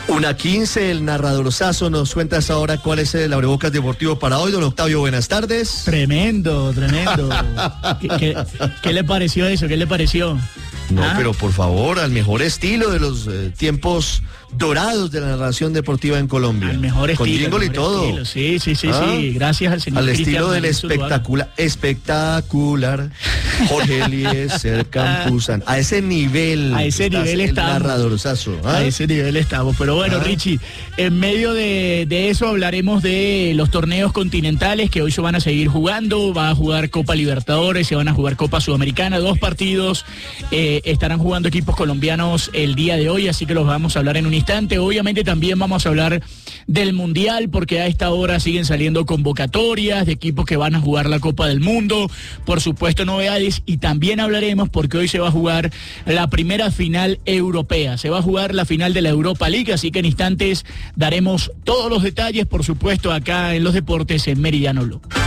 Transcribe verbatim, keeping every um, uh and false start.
Una quince, el narrador Sazo nos cuenta hasta ahora cuál es el abrebocas deportivo para hoy. Don Octavio, buenas tardes. Tremendo, tremendo. ¿Qué, qué, ¿Qué le pareció eso? ¿Qué le pareció? No, ¿Ah? pero por favor, al mejor estilo de los eh, tiempos dorados de la narración deportiva en Colombia. Al mejor Con estilo. jingle y todo. Estilo. Sí, sí, sí, ¿Ah? sí. Gracias al señor Al Cristian estilo del Mauricio espectacular, espectacular Jorge Eliezer Campuzano. A ese nivel. A ese estás, nivel el estamos. narrador Sazo. ¿Ah? A ese nivel estamos. Pero bueno, ¿Ah? Richie, en medio de, de eso hablaremos de los torneos continentales que hoy se van a seguir jugando. Va a jugar Copa Libertadores, se van a jugar Copa Sudamericana. Dos partidos eh, estarán jugando equipos colombianos el día de hoy, así que los vamos a hablar en un instante. Obviamente también vamos a hablar del Mundial, porque a esta hora siguen saliendo convocatorias de equipos que van a jugar la Copa del Mundo. Por supuesto, novedades, y también hablaremos porque hoy se va a jugar la primera final europea. Se va a jugar la final de la Europa League, así que en instantes daremos todos los detalles, por supuesto, acá en Los Deportes en Meridiano Blue.